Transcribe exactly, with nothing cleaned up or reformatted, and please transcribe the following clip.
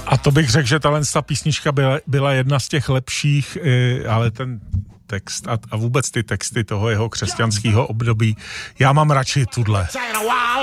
A to bych řekl, že tahle písnička byla, byla jedna z těch lepších, ale ten text a, a vůbec ty texty toho jeho křesťanského období, já mám radši tudle.